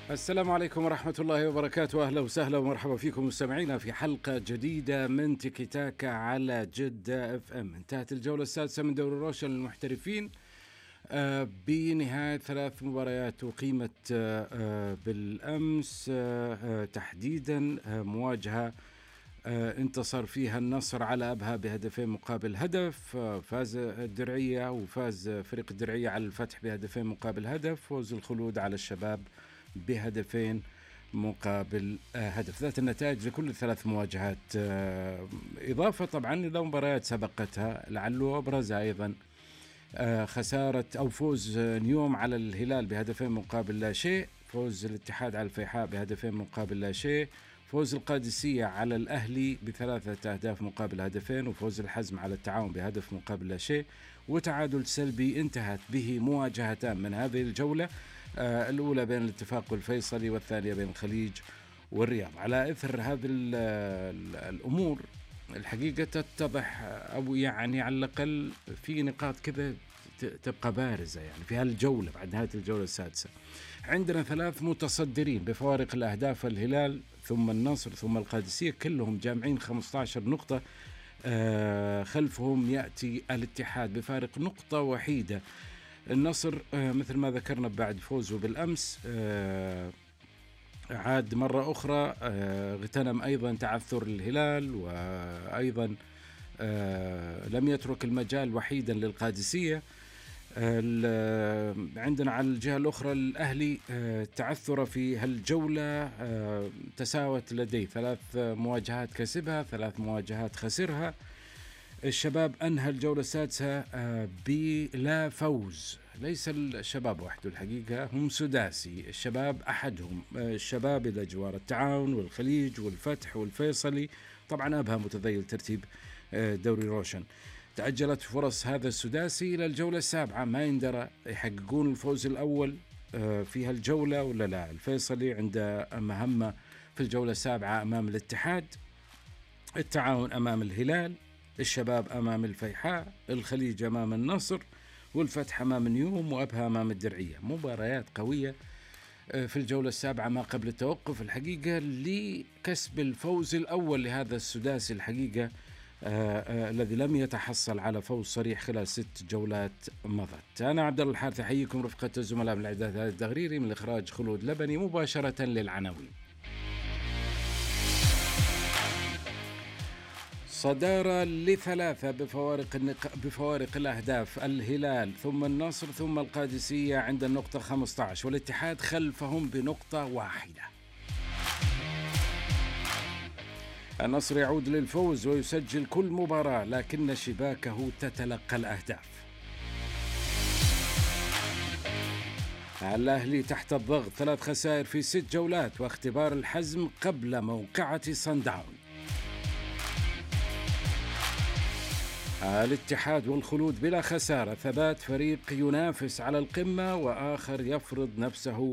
السلام عليكم ورحمة الله وبركاته. أهلا وسهلا ومرحبا فيكم مستمعينا في حلقة جديدة من تيكي تاكا على جدة اف ام. انتهت الجولة السادسة من دوري روشن للمحترفين بنهاية 3 مباريات أقيمت بالأمس، تحديدا مواجهة انتصر فيها النصر على أبها بهدفين مقابل هدف. فاز الدرعية وفاز فريق الدرعية على الفتح بهدفين مقابل هدف. فوز الخلود على الشباب بهدفين مقابل هدف. ذات النتائج لكل الثلاث مواجهات، إضافة طبعا إلى مباريات سبقتها لعله أبرزها أيضا خسارة أو فوز نيوم على الهلال بهدفين مقابل لا شيء، فوز الاتحاد على الفيحاء بهدفين مقابل لا شيء، فوز القادسية على الأهلي ب3 أهداف مقابل هدفين، وفوز الحزم على التعاون بهدف مقابل لا شيء، وتعادل سلبي انتهت به مواجهتان من هذه الجولة، الأولى بين الاتفاق والفيصلي والثانية بين الخليج والرياض. على إثر هذه الأمور الحقيقة تتضح أو يعني على الأقل في نقاط كذا تبقى بارزة يعني في هالجولة. بعد نهاية الجولة السادسة عندنا 3 متصدرين بفوارق الأهداف، الهلال ثم النصر ثم القادسية، كلهم جامعين 15 نقطة. خلفهم يأتي الاتحاد بفارق نقطة وحيدة. النصر مثل ما ذكرنا بعد فوزه بالأمس عاد مرة أخرى اغتنم أيضا تعثر الهلال، وأيضا لم يترك المجال وحيدا للقادسية. عندنا على الجهة الأخرى الأهلي تعثر في هالجولة، تساوت لديه 3 مواجهات كسبها 3 مواجهات خسرها. الشباب أنهى الجولة السادسة بلا فوز. ليس الشباب وحده الحقيقة، هم سداسي. الشباب أحدهم الشباب إلى جوار التعاون والخليج والفتح والفيصلي، طبعا أبها متذيل ترتيب دوري روشن. تعجلت فرص هذا السداسي إلى الجولة السابعة، ما يندرى يحققون الفوز الأول في هالجولة ولا لا. الفيصلي عنده مهمة في الجولة السابعة أمام الاتحاد، التعاون أمام الهلال، الشباب أمام الفيحاء، الخليج أمام النصر، والفتح أمام نيوم، وأبها أمام الدرعية. مباريات قوية في الجولة السابعة ما قبل التوقف الحقيقة لكسب الفوز الأول لهذا السداسي الحقيقة، الذي لم يتحصل على فوز صريح خلال 6 جولات مضت. أنا عبد الله الحارثي أحييكم رفقة الزملاء من الإعداد هذا التغريري، من الإخراج خلود لبني. مباشرة للعناوين. صدارة ل3 بفوارق الأهداف، الهلال ثم النصر ثم القادسية عند النقطة 15، والاتحاد خلفهم بنقطة واحدة. النصر يعود للفوز ويسجل كل مباراة، لكن شباكه تتلقى الأهداف. الأهلي تحت الضغط، 3 خسائر في 6 جولات، واختبار الحزم قبل موقعة صن داون. الاتحاد والخلود بلا خسارة، ثبات فريق ينافس على القمة وآخر يفرض نفسه